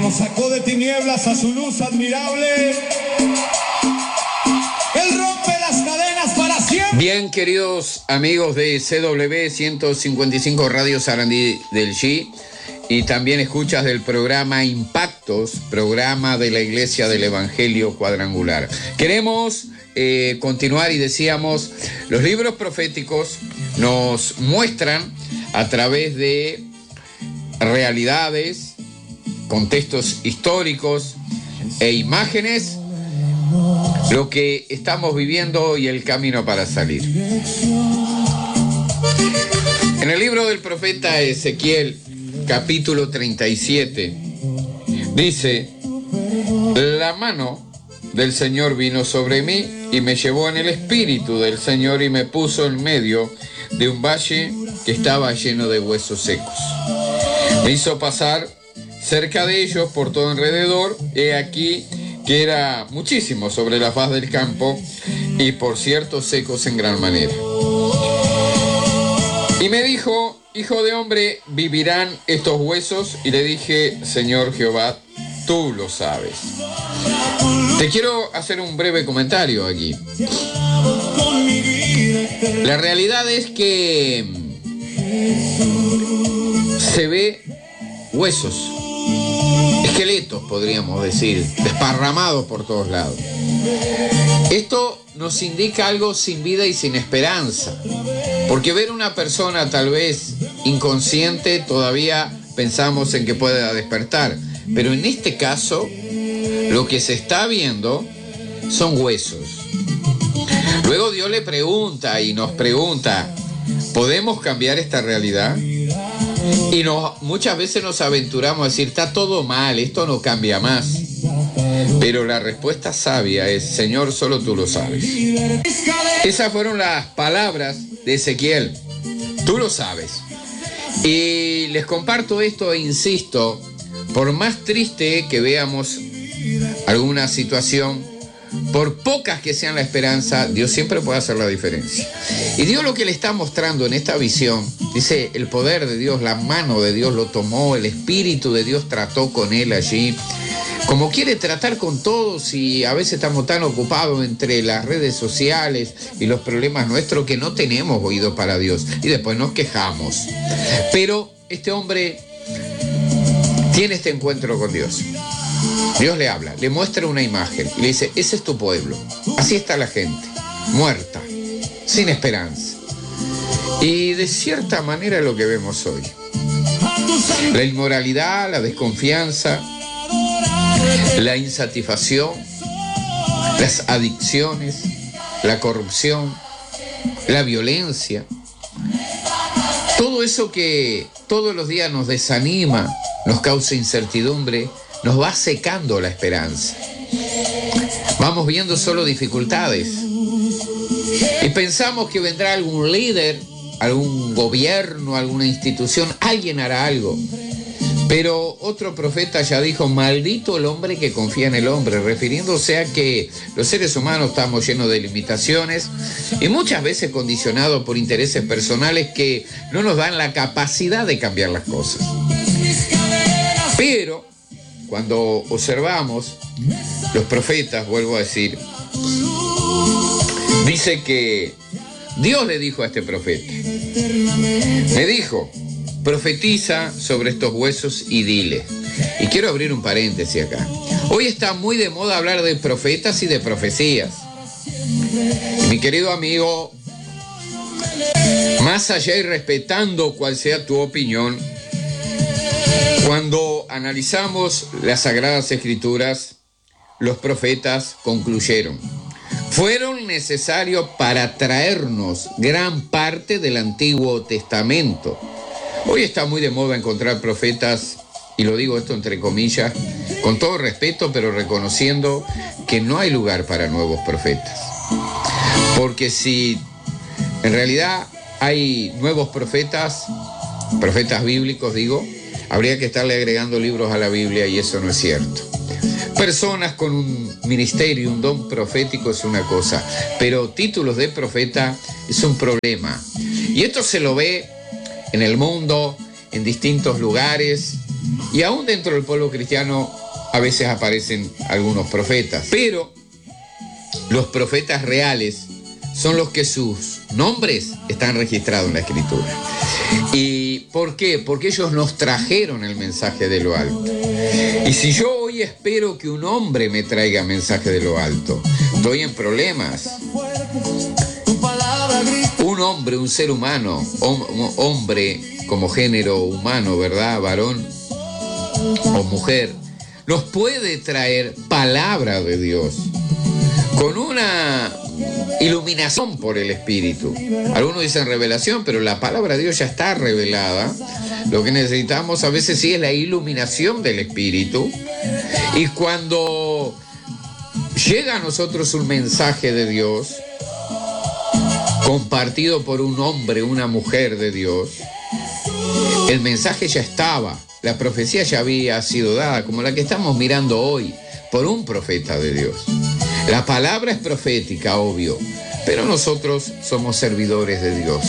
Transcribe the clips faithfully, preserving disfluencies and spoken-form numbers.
Nos sacó de tinieblas a su luz admirable. Él rompe las cadenas para siempre. Bien, queridos amigos de C W ciento cincuenta y cinco Radio Sarandí del G, y también escuchas del programa Impactos, programa de la Iglesia del Evangelio Cuadrangular. Queremos eh, continuar y decíamos, los libros proféticos nos muestran a través de realidades, contextos históricos e imágenes lo que estamos viviendo y el camino para salir. En el libro del profeta Ezequiel, capítulo treinta y siete, dice: la mano del Señor vino sobre mí y me llevó en el espíritu del Señor y me puso en medio de un valle que estaba lleno de huesos secos. Me hizo pasar cerca de ellos por todo alrededor. He aquí que era muchísimo sobre la faz del campo, y por cierto secos en gran manera. Y me dijo: hijo de hombre, ¿vivirán estos huesos? Y le dije: Señor Jehová, tú lo sabes. Te quiero hacer un breve comentario aquí. La realidad es que se ve huesos, esqueletos, podríamos decir, desparramados por todos lados. Esto nos indica algo sin vida y sin esperanza, porque ver una persona tal vez inconsciente todavía pensamos en que pueda despertar, pero en este caso lo que se está viendo son huesos. Luego Dios le pregunta y nos pregunta: ¿podemos cambiar esta realidad? Y nos, muchas veces nos aventuramos a decir: está todo mal, esto no cambia más. Pero la respuesta sabia es: Señor, solo tú lo sabes. Esas fueron las palabras de Ezequiel. Tú lo sabes. Y les comparto esto e insisto, por más triste que veamos alguna situación, por pocas que sean la esperanza, Dios siempre puede hacer la diferencia. Y Dios lo que le está mostrando en esta visión, dice, el poder de Dios, la mano de Dios lo tomó, el Espíritu de Dios trató con él allí, como quiere tratar con todos, y a veces estamos tan ocupados entre las redes sociales y los problemas nuestros que no tenemos oído para Dios, y después nos quejamos. Pero este hombre tiene este encuentro con Dios. Dios le habla, le muestra una imagen y le dice: ese es tu pueblo, así está la gente, muerta, sin esperanza. Y de cierta manera es lo que vemos hoy. La inmoralidad, la desconfianza, la insatisfacción, las adicciones, la corrupción, la violencia, todo eso que todos los días nos desanima, nos causa incertidumbre, nos va secando la esperanza. Vamos viendo solo dificultades y pensamos que vendrá algún líder, algún gobierno, alguna institución, alguien hará algo. Pero otro profeta ya dijo: maldito el hombre que confía en el hombre, refiriéndose a que los seres humanos estamos llenos de limitaciones y muchas veces condicionados por intereses personales que no nos dan la capacidad de cambiar las cosas. Pero cuando observamos los profetas, vuelvo a decir, dice que Dios le dijo a este profeta, me dijo: profetiza sobre estos huesos y dile. Y quiero abrir un paréntesis acá. Hoy está muy de moda hablar de profetas y de profecías. Mi querido amigo, más allá y respetando cual sea tu opinión, cuando analizamos las Sagradas Escrituras, los profetas concluyeron: fueron necesarios para traernos gran parte del Antiguo Testamento. Hoy está muy de moda encontrar profetas, y lo digo esto entre comillas, con todo respeto, pero reconociendo que no hay lugar para nuevos profetas. Porque si en realidad hay nuevos profetas, profetas bíblicos digo, habría que estarle agregando libros a la Biblia, y eso no es cierto. Personas con un ministerio, un don profético es una cosa, pero títulos de profeta es un problema. Y esto se lo ve en el mundo, en distintos lugares, Y aún dentro del pueblo cristiano a veces aparecen algunos profetas, pero los profetas reales son los que sus nombres están registrados en la Escritura. ¿Y por qué? Porque ellos nos trajeron el mensaje de lo alto. Y si yo hoy espero que un hombre me traiga mensaje de lo alto, estoy en problemas. Un hombre, un ser humano, hom- hombre como género humano, ¿verdad? Varón o mujer, nos puede traer palabra de Dios con una iluminación por el Espíritu. Algunos dicen revelación, pero la palabra de Dios ya está revelada. Lo que necesitamos a veces sí es la iluminación del Espíritu. Y cuando llega a nosotros un mensaje de Dios, compartido por un hombre, una mujer de Dios, el mensaje ya estaba, la profecía ya había sido dada, como la que estamos mirando hoy, por un profeta de Dios. La palabra es profética, obvio, pero nosotros somos servidores de Dios.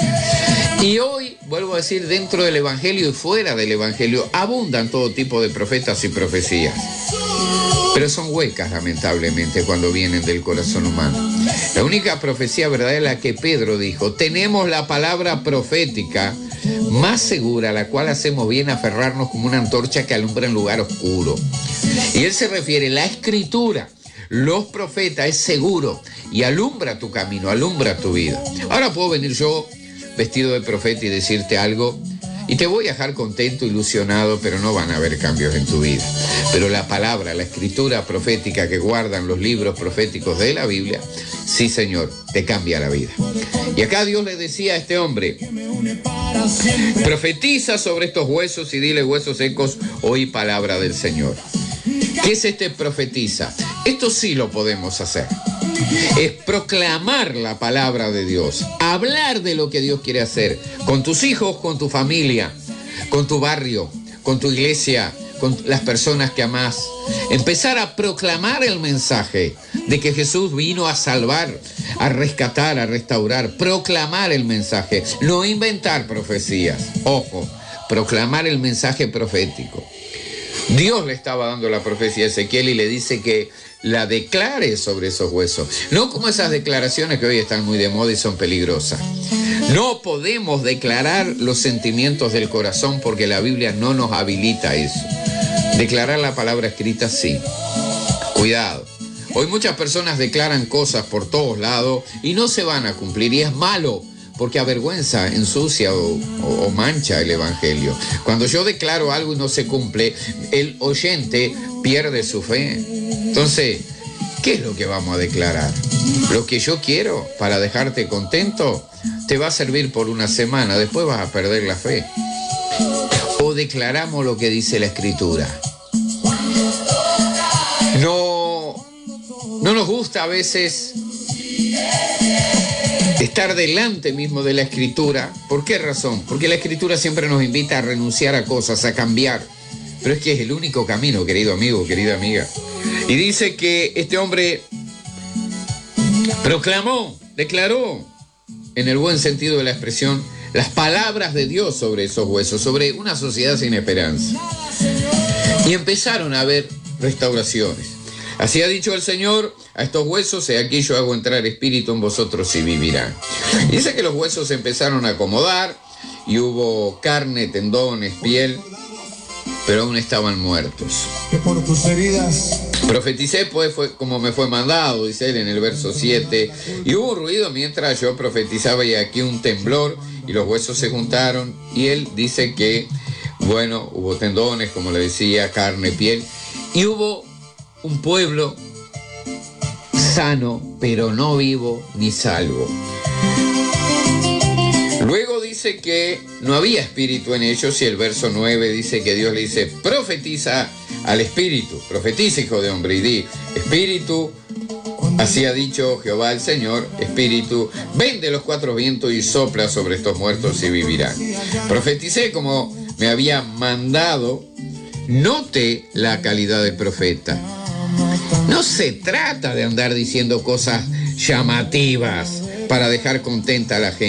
Y hoy, vuelvo a decir, dentro del Evangelio y fuera del Evangelio, abundan todo tipo de profetas y profecías. Pero son huecas, lamentablemente, cuando vienen del corazón humano. La única profecía verdadera es la que Pedro dijo: tenemos la palabra profética más segura, a la cual hacemos bien aferrarnos como una antorcha que alumbra en lugar oscuro. Y él se refiere a la Escritura. Los profetas es seguro y alumbra tu camino, alumbra tu vida. Ahora puedo venir yo vestido de profeta y decirte algo y te voy a dejar contento, ilusionado, pero no van a haber cambios en tu vida. Pero la palabra, la escritura profética que guardan los libros proféticos de la Biblia, sí, Señor, te cambia la vida. Y acá Dios le decía a este hombre: profetiza sobre estos huesos y dile: huesos secos, oí palabra del Señor. ¿Qué es este profetiza? Esto sí lo podemos hacer. Es proclamar la palabra de Dios, hablar de lo que Dios quiere hacer con tus hijos, con tu familia, con tu barrio, con tu iglesia, con las personas que amás. Empezar a proclamar el mensaje de que Jesús vino a salvar, a rescatar, a restaurar. Proclamar el mensaje, no inventar profecías. Ojo, proclamar el mensaje profético. Dios le estaba dando la profecía a Ezequiel y le dice que la declare sobre esos huesos. No como esas declaraciones que hoy están muy de moda y son peligrosas. No podemos declarar los sentimientos del corazón porque la Biblia no nos habilita eso. Declarar la palabra escrita, sí. Cuidado. Hoy muchas personas declaran cosas por todos lados y no se van a cumplir, y es malo, porque avergüenza, ensucia o, o, o mancha el Evangelio. Cuando yo declaro algo y no se cumple, el oyente pierde su fe. Entonces, ¿qué es lo que vamos a declarar? Lo que yo quiero para dejarte contento te va a servir por una semana, después vas a perder la fe. O declaramos lo que dice la Escritura. No, no nos gusta a veces estar delante mismo de la Escritura. ¿Por qué razón? Porque la Escritura siempre nos invita a renunciar a cosas, a cambiar. Pero es que es el único camino, querido amigo, querida amiga. Y dice que este hombre proclamó, declaró, en el buen sentido de la expresión, las palabras de Dios sobre esos huesos, sobre una sociedad sin esperanza. Y empezaron a haber restauraciones. Así ha dicho el Señor a estos huesos: he aquí yo hago entrar espíritu en vosotros y vivirán. Y dice que los huesos se empezaron a acomodar y hubo carne, tendones, piel, pero aún estaban muertos. Que por tus heridas profeticé pues fue como me fue mandado, dice él en el verso siete, y hubo un ruido mientras yo profetizaba y aquí un temblor y los huesos se juntaron, y él dice que, bueno, hubo tendones, como le decía, carne, piel, y hubo un pueblo sano, pero no vivo ni salvo. Luego dice que no había espíritu en ellos, y el verso nueve dice que Dios le dice: profetiza al espíritu, profetiza, hijo de hombre, y di: espíritu, así ha dicho Jehová el Señor, espíritu, ven de los cuatro vientos y sopla sobre estos muertos y vivirán. Profeticé como me había mandado. Note la calidad del profeta. No se trata de andar diciendo cosas llamativas para dejar contenta a la gente.